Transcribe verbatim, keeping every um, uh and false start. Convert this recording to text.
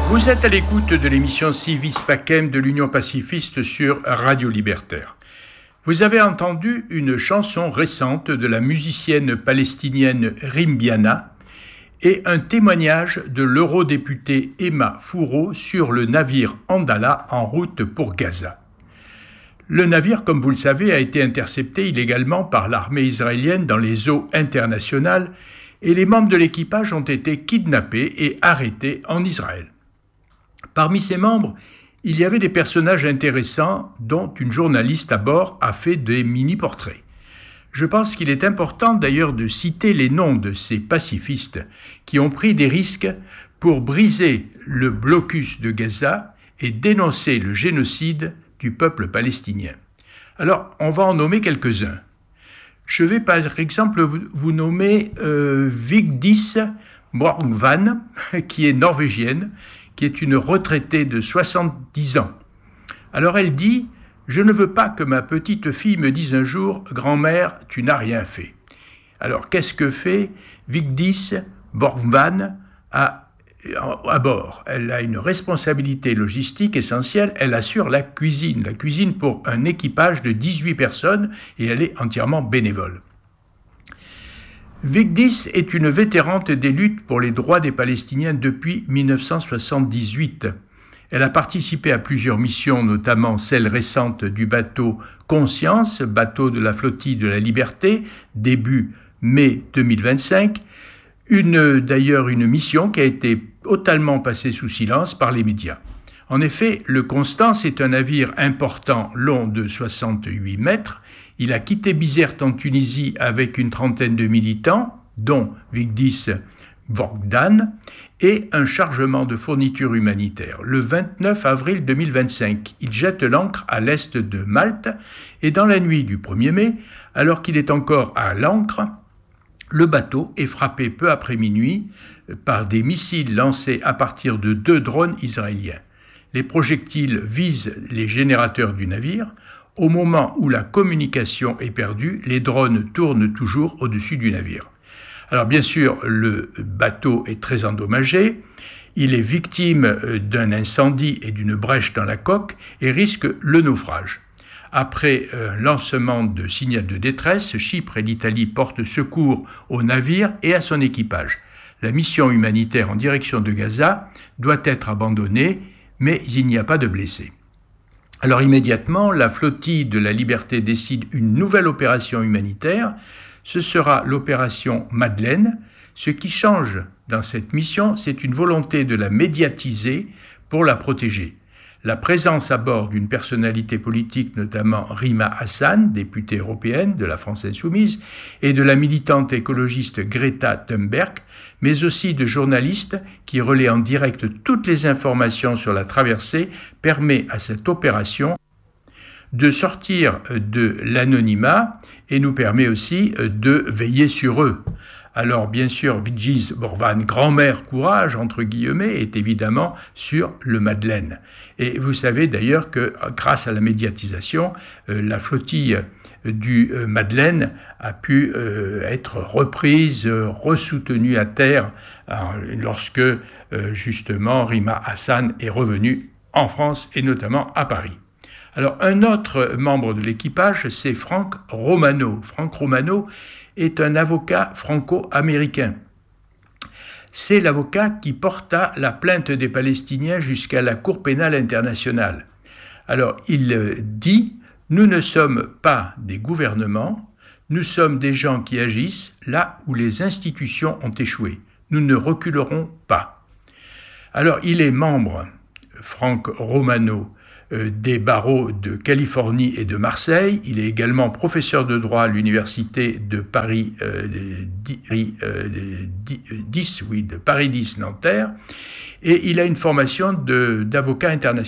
Vous êtes à l'écoute de l'émission Civis Pacem de l'Union pacifiste sur Radio Libertaire. Vous avez entendu une chanson récente de la musicienne palestinienne Rimbiana et un témoignage de l'eurodéputée Emma Fourreau sur le navire Andala en route pour Gaza. Le navire, comme vous le savez, a été intercepté illégalement par l'armée israélienne dans les eaux internationales et les membres de l'équipage ont été kidnappés et arrêtés en Israël. Parmi ces membres, il y avait des personnages intéressants dont une journaliste à bord a fait des mini-portraits. Je pense qu'il est important d'ailleurs de citer les noms de ces pacifistes qui ont pris des risques pour briser le blocus de Gaza et dénoncer le génocide du peuple palestinien. Alors, on va en nommer quelques-uns. Je vais par exemple vous, vous nommer euh, Vigdis Morgvan, qui est norvégienne, qui est une retraitée de soixante-dix ans. Alors elle dit « Je ne veux pas que ma petite fille me dise un jour « Grand-mère, tu n'as rien fait ». Alors qu'est-ce que fait Vigdis Morgvan à, à bord? Elle a une responsabilité logistique essentielle, elle assure la cuisine, la cuisine pour un équipage de dix-huit personnes et elle est entièrement bénévole. Vigdis est une vétérante des luttes pour les droits des Palestiniens depuis dix-neuf cent soixante-dix-huit. Elle a participé à plusieurs missions, notamment celle récente du bateau Conscience, bateau de la flottille de la Liberté, début mai deux mille vingt-cinq. Une, d'ailleurs une mission qui a été totalement passée sous silence par les médias. En effet, le Constance est un navire important long de soixante-huit mètres. Il a quitté Bizerte en Tunisie avec une trentaine de militants, dont Vigdis Morgvan, et un chargement de fournitures humanitaires. Le vingt-neuf avril deux mille vingt-cinq, il jette l'ancre à l'est de Malte et dans la nuit du premier mai, alors qu'il est encore à l'ancre, le bateau est frappé peu après minuit par des missiles lancés à partir de deux drones israéliens. Les projectiles visent les générateurs du navire. Au moment où la communication est perdue, les drones tournent toujours au-dessus du navire. Alors bien sûr, le bateau est très endommagé, il est victime d'un incendie et d'une brèche dans la coque et risque le naufrage. Après un lancement de signal de détresse, Chypre et l'Italie portent secours au navire et à son équipage. La mission humanitaire en direction de Gaza doit être abandonnée, mais il n'y a pas de blessés. Alors immédiatement, la flottille de la Liberté décide une nouvelle opération humanitaire. Ce sera l'opération Madeleine. Ce qui change dans cette mission, c'est une volonté de la médiatiser pour la protéger. La présence à bord d'une personnalité politique, notamment Rima Hassan, députée européenne de la France Insoumise, et de la militante écologiste Greta Thunberg, mais aussi de journalistes qui relaient en direct toutes les informations sur la traversée, permet à cette opération de sortir de l'anonymat et nous permet aussi de veiller sur eux. Alors bien sûr, Vigdis Morgvan, grand-mère courage, entre guillemets, est évidemment sur le Madeleine. Et vous savez d'ailleurs que grâce à la médiatisation, euh, la flottille du euh, Madeleine a pu euh, être reprise, euh, ressoutenue à terre euh, lorsque euh, justement Rima Hassan est revenue en France et notamment à Paris. Alors un autre membre de l'équipage, c'est Frank Romano. Frank Romano est un avocat franco-américain. C'est l'avocat qui porta la plainte des Palestiniens jusqu'à la Cour pénale internationale. Alors il dit « Nous ne sommes pas des gouvernements, nous sommes des gens qui agissent là où les institutions ont échoué. Nous ne reculerons pas. » Alors il est membre, Frank Romano, des barreaux de Californie et de Marseille. Il est également professeur de droit à l'université de Paris euh, dix, oui, de Paris dix Nanterre, et il a une formation de, d'avocat international.